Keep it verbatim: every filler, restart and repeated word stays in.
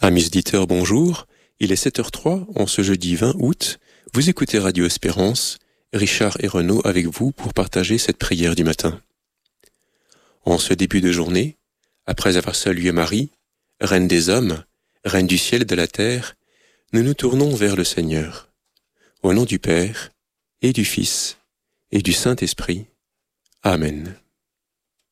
Amis auditeurs, bonjour. Il est sept heures zéro trois, en ce jeudi vingt août. Vous écoutez Radio Espérance, Richard et Renaud avec vous pour partager cette prière du matin. En ce début de journée, après avoir salué Marie, Reine des hommes, Reine du ciel et de la terre, nous nous tournons vers le Seigneur. Au nom du Père, et du Fils, et du Saint-Esprit. Amen.